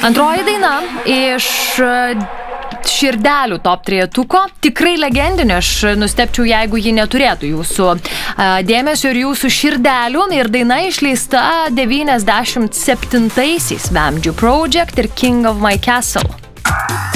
Antroji daina iš širdelių top 3-tuko. Tikrai legendinė, aš nustebčiau, jeigu ji neturėtų jūsų dėmesio ir jūsų širdelių. Ir daina išleista 97-aisiais Vamdžio Project ir King of My Castle.